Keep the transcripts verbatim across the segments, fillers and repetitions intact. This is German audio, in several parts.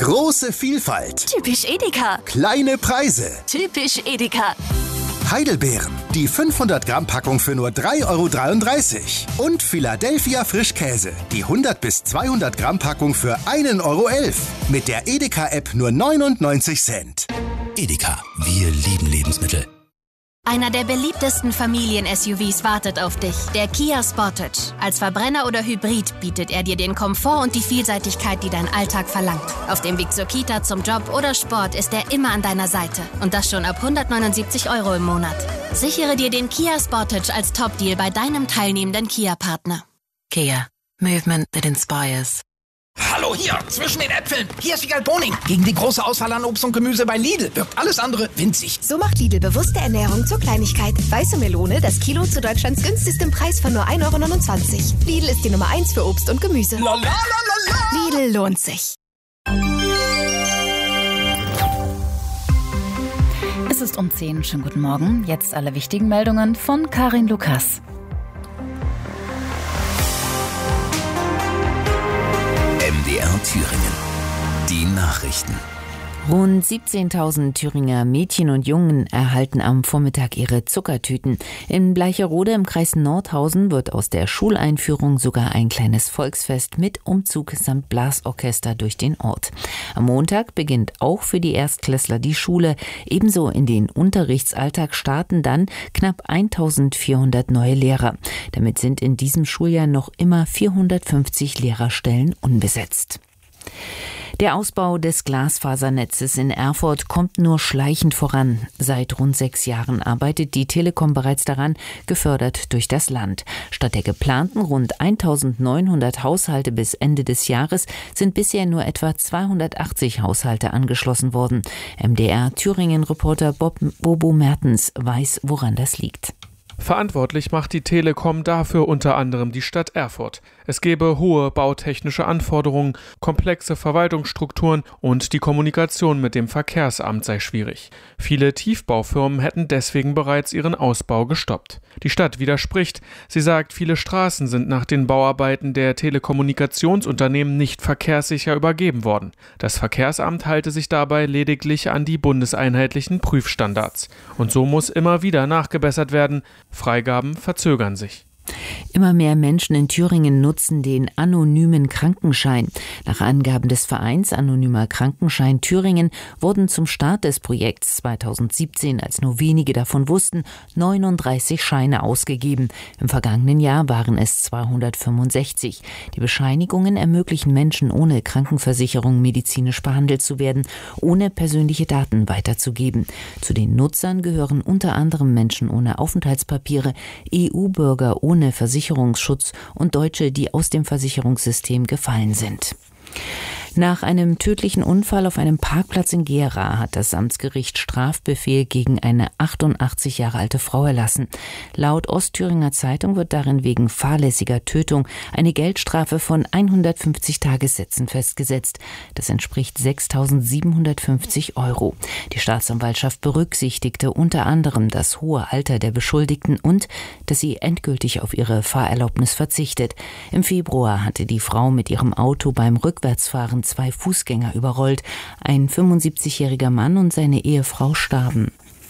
Große Vielfalt. Typisch Edeka. Kleine Preise. Typisch Edeka. Heidelbeeren. Die fünfhundert Gramm Packung für nur drei Euro dreiunddreißig. Und Philadelphia Frischkäse. Die hundert bis zweihundert Gramm Packung für ein Euro elf. Mit der Edeka-App nur neunundneunzig Cent. Edeka, wir lieben Lebensmittel. Einer der beliebtesten Familien-S U Vs wartet auf dich, der Kia Sportage. Als Verbrenner oder Hybrid bietet er dir den Komfort und die Vielseitigkeit, die dein Alltag verlangt. Auf dem Weg zur Kita, zum Job oder Sport ist er immer an deiner Seite. Und das schon ab hundertneunundsiebzig Euro im Monat. Sichere dir den Kia Sportage als Top-Deal bei deinem teilnehmenden Kia-Partner. Kia. Movement that inspires. Hallo hier, zwischen den Äpfeln. Hier ist Wiegald Boning. Gegen die große Auswahl an Obst und Gemüse bei Lidl wirkt alles andere winzig. So macht Lidl bewusste Ernährung zur Kleinigkeit. Weiße Melone, das Kilo zu Deutschlands günstigstem Preis von nur ein Euro neunundzwanzig. Lidl ist die Nummer eins für Obst und Gemüse. La, la, la, la, la. Lidl lohnt sich. Es ist um zehn. Schönen guten Morgen. Jetzt alle wichtigen Meldungen von Karin Lukas. M D R Thüringen. Die Nachrichten. Rund siebzehntausend Thüringer Mädchen und Jungen erhalten am Vormittag ihre Zuckertüten. In Bleicherode im Kreis Nordhausen wird aus der Schuleinführung sogar ein kleines Volksfest mit Umzug samt Blasorchester durch den Ort. Am Montag beginnt auch für die Erstklässler die Schule. Ebenso in den Unterrichtsalltag starten dann knapp eintausendvierhundert neue Lehrer. Damit sind in diesem Schuljahr noch immer vierhundertfünfzig Lehrerstellen unbesetzt. Der Ausbau des Glasfasernetzes in Erfurt kommt nur schleichend voran. Seit rund sechs Jahren arbeitet die Telekom bereits daran, gefördert durch das Land. Statt der geplanten rund eintausendneunhundert Haushalte bis Ende des Jahres sind bisher nur etwa zweihundertachtzig Haushalte angeschlossen worden. M D R Thüringen-Reporter Bob, Bobo Mertens weiß, woran das liegt. Verantwortlich macht die Telekom dafür unter anderem die Stadt Erfurt. Es gebe hohe bautechnische Anforderungen, komplexe Verwaltungsstrukturen und die Kommunikation mit dem Verkehrsamt sei schwierig. Viele Tiefbaufirmen hätten deswegen bereits ihren Ausbau gestoppt. Die Stadt widerspricht. Sie sagt, viele Straßen sind nach den Bauarbeiten der Telekommunikationsunternehmen nicht verkehrssicher übergeben worden. Das Verkehrsamt halte sich dabei lediglich an die bundeseinheitlichen Prüfstandards. Und so muss immer wieder nachgebessert werden. Freigaben verzögern sich. Immer mehr Menschen in Thüringen nutzen den anonymen Krankenschein. Nach Angaben des Vereins Anonymer Krankenschein Thüringen wurden zum Start des Projekts zweitausendsiebzehn, als nur wenige davon wussten, neununddreißig Scheine ausgegeben. Im vergangenen Jahr waren es zweihundertfünfundsechzig. Die Bescheinigungen ermöglichen Menschen ohne Krankenversicherung medizinisch behandelt zu werden, ohne persönliche Daten weiterzugeben. Zu den Nutzern gehören unter anderem Menschen ohne Aufenthaltspapiere, E U-Bürger ohne ohne Versicherungsschutz und Deutsche, die aus dem Versicherungssystem gefallen sind. Nach einem tödlichen Unfall auf einem Parkplatz in Gera hat das Amtsgericht Strafbefehl gegen eine achtundachtzig Jahre alte Frau erlassen. Laut Ostthüringer Zeitung wird darin wegen fahrlässiger Tötung eine Geldstrafe von hundertfünfzig Tagessätzen festgesetzt. Das entspricht sechstausendsiebenhundertfünfzig Euro. Die Staatsanwaltschaft berücksichtigte unter anderem das hohe Alter der Beschuldigten und dass sie endgültig auf ihre Fahrerlaubnis verzichtet. Im Februar hatte die Frau mit ihrem Auto beim Rückwärtsfahren zwei Fußgänger überrollt. Ein fünfundsiebzigjähriger Mann und seine Ehefrau starben.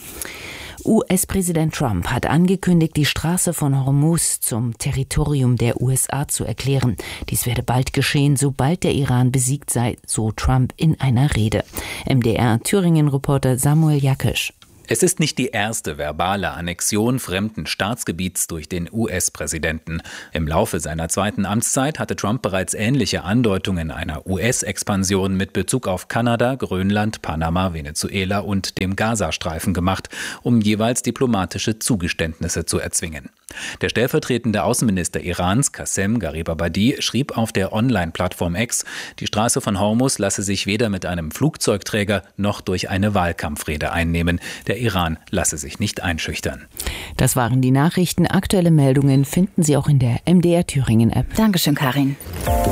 U S-Präsident Trump hat angekündigt, die Straße von Hormuz zum Territorium der U S A zu erklären. Dies werde bald geschehen, sobald der Iran besiegt sei, so Trump in einer Rede. M D R Thüringen-Reporter Samuel Jakisch. Es ist nicht die erste verbale Annexion fremden Staatsgebiets durch den U S-Präsidenten. Im Laufe seiner zweiten Amtszeit hatte Trump bereits ähnliche Andeutungen einer U S-Expansion mit Bezug auf Kanada, Grönland, Panama, Venezuela und dem Gazastreifen gemacht, um jeweils diplomatische Zugeständnisse zu erzwingen. Der stellvertretende Außenminister Irans, Qassem Garibabadi, schrieb auf der Online-Plattform X, die Straße von Hormuz lasse sich weder mit einem Flugzeugträger noch durch eine Wahlkampfrede einnehmen. Der Iran lasse sich nicht einschüchtern. Das waren die Nachrichten. Aktuelle Meldungen finden Sie auch in der M D R Thüringen App. Dankeschön, Karin.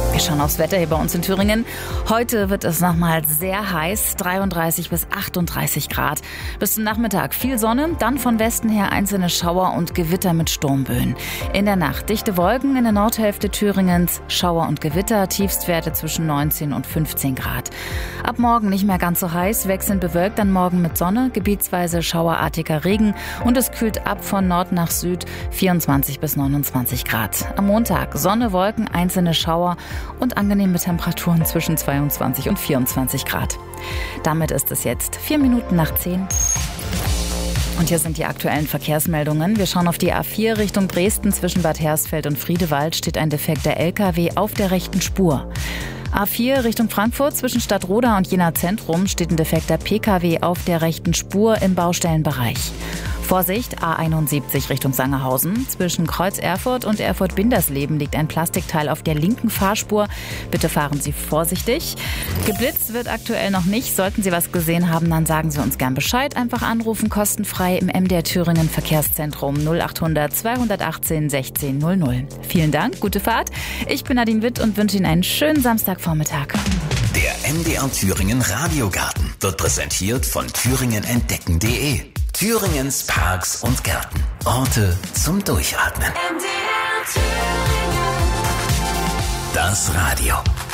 Wir schauen aufs Wetter hier bei uns in Thüringen. Heute wird es nochmal sehr heiß, dreiunddreißig bis achtunddreißig Grad. Bis zum Nachmittag viel Sonne, dann von Westen her einzelne Schauer und Gewitter mit Sturmböen. In der Nacht dichte Wolken in der Nordhälfte Thüringens, Schauer und Gewitter, Tiefstwerte zwischen neunzehn und fünfzehn Grad. Ab morgen nicht mehr ganz so heiß, wechselnd bewölkt dann morgen mit Sonne, gebietsweise schauerartiger Regen und es kühlt ab von Nord nach Süd, vierundzwanzig bis neunundzwanzig Grad. Am Montag Sonne, Wolken, einzelne Schauer und angenehme Temperaturen zwischen zweiundzwanzig und vierundzwanzig Grad. Damit ist es jetzt vier Minuten nach zehn. Und hier sind die aktuellen Verkehrsmeldungen. Wir schauen auf die A vier Richtung Dresden. Zwischen Bad Hersfeld und Friedewald steht ein defekter L K W auf der rechten Spur. A vier Richtung Frankfurt zwischen Stadtroda und Jena Zentrum steht ein defekter P K W auf der rechten Spur im Baustellenbereich. Vorsicht, A einundsiebzig Richtung Sangerhausen. Zwischen Kreuz Erfurt und Erfurt-Bindersleben liegt ein Plastikteil auf der linken Fahrspur. Bitte fahren Sie vorsichtig. Geblitzt wird aktuell noch nicht. Sollten Sie was gesehen haben, dann sagen Sie uns gern Bescheid. Einfach anrufen, kostenfrei im M D R Thüringen Verkehrszentrum null achthundert zweihundertachtzehn sechzehn null null. Vielen Dank, gute Fahrt. Ich bin Nadine Witt und wünsche Ihnen einen schönen Samstagvormittag. Der M D R Thüringen Radiogarten wird präsentiert von thüringen entdecken punkt de. Thüringens Parks und Gärten. Orte zum Durchatmen. M D R Thüringen. Das Radio.